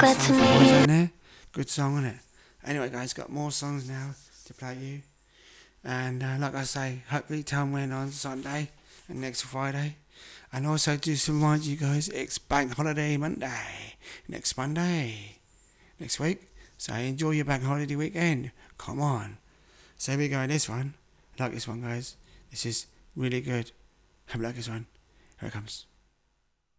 but to song for me. Boyzone there. Good song, isn't it? Anyway, guys, got more songs now to play you. And like I say, hopefully Tom win on Sunday and next Friday. And also just to remind you guys, it's Bank Holiday Monday. Next Monday. Next week. So enjoy your Bank Holiday weekend. Come on. So here we go, this one. I like this one, guys. This is really good. Have a like this one. Here it comes.